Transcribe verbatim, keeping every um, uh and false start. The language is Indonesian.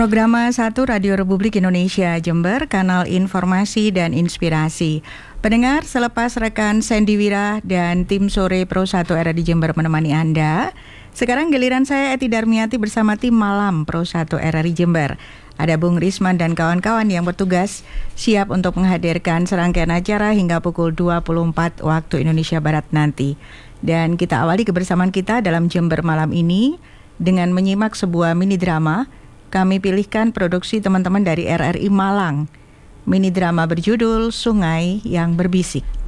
Programa satu Radio Republik Indonesia Jember, kanal informasi dan inspirasi. Pendengar, selepas rekan Sandy Wira dan tim sore Pro satu R R I Jember menemani Anda, sekarang giliran saya Eti Darmiati bersama tim malam Pro satu R R I Jember. Ada Bung Risman dan kawan-kawan yang bertugas siap untuk menghadirkan serangkaian acara hingga pukul dua puluh empat waktu Indonesia Barat nanti. Dan kita awali kebersamaan kita dalam Jember malam ini dengan menyimak sebuah mini drama. Kami pilihkan produksi teman-teman dari R R I Malang. Mini drama berjudul Sungai yang Berbisik.